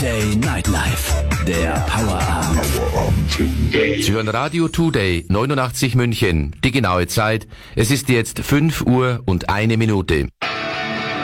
Day Nightlife, der Powerabend. Sie hören Radio Today 89 München. Die genaue Zeit, es ist jetzt 5 Uhr und 1 Minute.